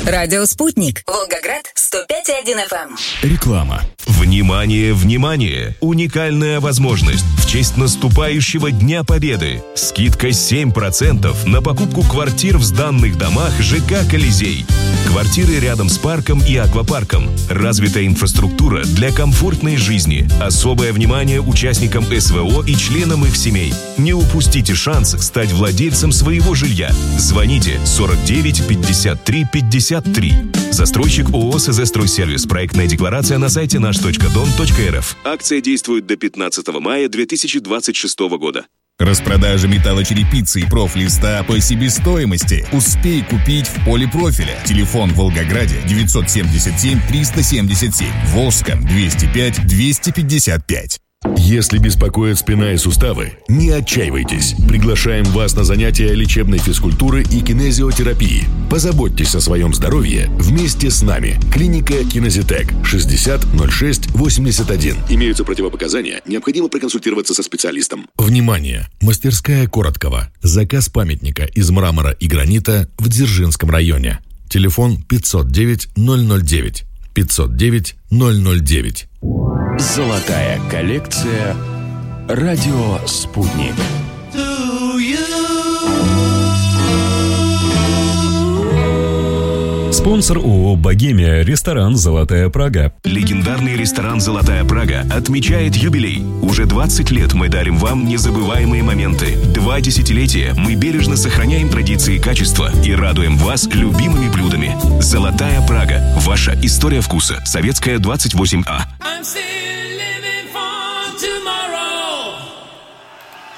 Радио «Спутник». Волгоград, 105,1 FM. Реклама. Внимание, внимание! Уникальная возможность в честь наступающего Дня Победы. Скидка 7% на покупку квартир в сданных домах ЖК «Колизей». Квартиры рядом с парком и аквапарком. Развитая инфраструктура для комфортной жизни. Особое внимание участникам СВО и членам их семей. Не упустите шанс стать владельцем своего жилья. Звоните 49 53 53. Застройщик ООО «СЗ Стройсервис». Проектная декларация на сайте наш.дом.рф. Акция действует до 15 мая 2026 года. Распродажа металлочерепицы и профлиста по себестоимости. Успей купить в Полипрофиле. Телефон в Волгограде 977 377. Волжском 205 255. Если беспокоят спина и суставы, не отчаивайтесь. Приглашаем вас на занятия лечебной физкультуры и кинезиотерапии. Позаботьтесь о своем здоровье вместе с нами. Клиника Кинезитек, 60 06 81. Имеются противопоказания, необходимо проконсультироваться со специалистом. Внимание! Мастерская Короткова. Заказ памятника из мрамора и гранита в Дзержинском районе. Телефон 509 009. 509 009. Золотая коллекция. Радио «Спутник». Спонсор ООО «Богемия», ресторан «Золотая Прага». Легендарный ресторан «Золотая Прага» отмечает юбилей. Уже 20 лет мы дарим вам незабываемые моменты. 2 десятилетия мы бережно сохраняем традиции качества и радуем вас любимыми блюдами. «Золотая Прага». Ваша история вкуса. Советская, 28А.